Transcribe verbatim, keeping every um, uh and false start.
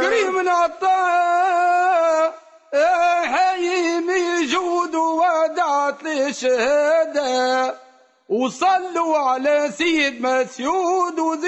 كريم عطاء حييم يجود ودعت للشهادة وصلوا على سيد مسيود